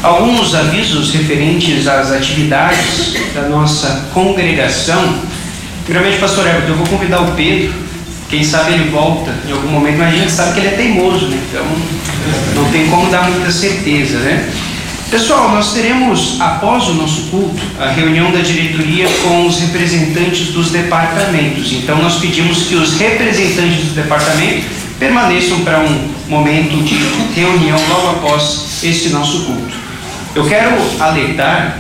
Alguns avisos referentes às atividades da nossa congregação. Primeiramente, pastor Herbert, eu vou convidar o Pedro, quem sabe ele volta em algum momento, mas a gente sabe que ele é teimoso, né? Então não tem como dar muita certeza, né? Pessoal, nós teremos, após o nosso culto, a reunião da diretoria com os representantes dos departamentos. Então nós pedimos que os representantes do departamento permaneçam para um momento de reunião logo após este nosso culto. Eu quero alertar,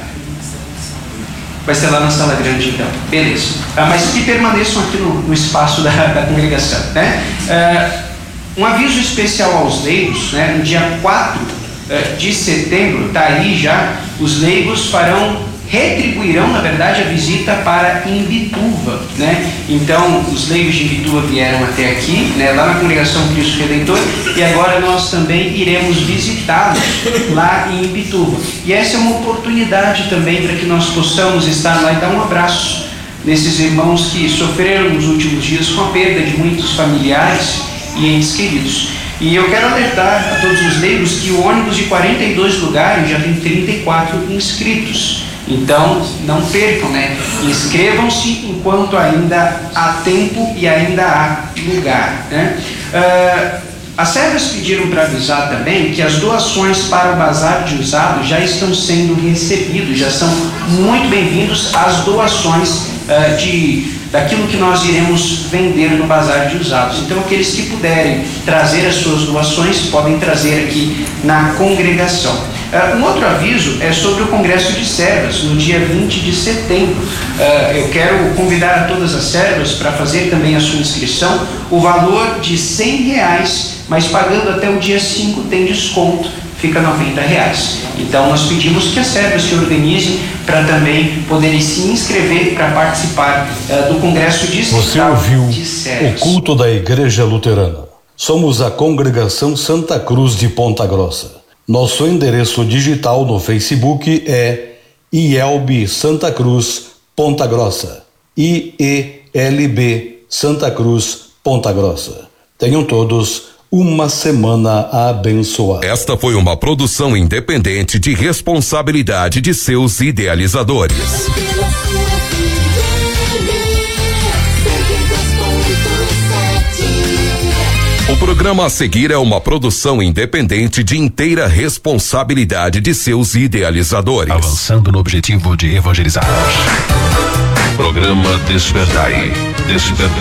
vai ser lá na sala grande então, beleza, mas que permaneçam aqui no espaço da congregação, né? Um aviso especial aos leigos, né? No dia 4 de setembro, está aí já, os leigos retribuirão, na verdade, a visita para Imbituva, né? Então, os leigos de Imbituva vieram até aqui, né? Lá na congregação Cristo Redentor, e agora nós também iremos visitá-los lá em Imbituva. E essa é uma oportunidade também para que nós possamos estar lá e dar um abraço nesses irmãos que sofreram nos últimos dias com a perda de muitos familiares e entes queridos. E eu quero alertar a todos os leigos que o ônibus de 42 lugares já tem 34 inscritos. Então, não percam, né? Inscrevam-se enquanto ainda há tempo e ainda há lugar, né? As servas pediram para avisar também que as doações para o bazar de usados já estão sendo recebidas, já são muito bem-vindos as doações daquilo que nós iremos vender no bazar de usados. Então, aqueles que puderem trazer as suas doações podem trazer aqui na congregação. Um outro aviso é sobre o Congresso de Servas, no dia 20 de setembro. Eu quero convidar a todas as servas para fazer também a sua inscrição. O valor de R$100, mas pagando até o dia 5 tem desconto, fica R$90. Então nós pedimos que as servas se organizem para também poderem se inscrever para participar do Congresso Distrital. Você ouviu o culto da Igreja Luterana. Somos a Congregação Santa Cruz de Ponta Grossa. Nosso endereço digital no Facebook é IELB Santa Cruz Ponta Grossa. IELB Santa Cruz Ponta Grossa. Tenham todos uma semana abençoada. Esta foi uma produção independente de responsabilidade de seus idealizadores. O programa a seguir é uma produção independente de inteira responsabilidade de seus idealizadores. Avançando no objetivo de evangelizar. Programa Despertai.